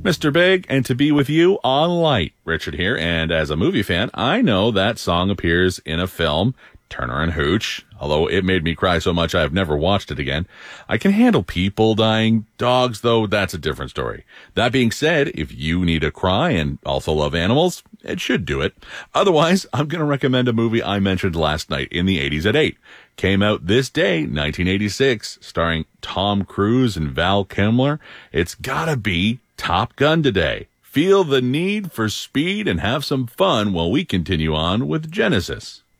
Mr. Big, and to be with you on Light. Richard here, and as a movie fan, I know that song appears in a film, Turner and Hooch, although it made me cry so much I have never watched it again. I can handle people dying. Dogs, though, that's a different story. That being said, if you need a cry and also love animals, it should do it. Otherwise, I'm going to recommend a movie I mentioned last night in the 80s at 8. Came out this day, 1986, starring Tom Cruise and Val Kilmer. It's gotta be Top Gun today. Feel the need for speed and have some fun while we continue on with Genesis.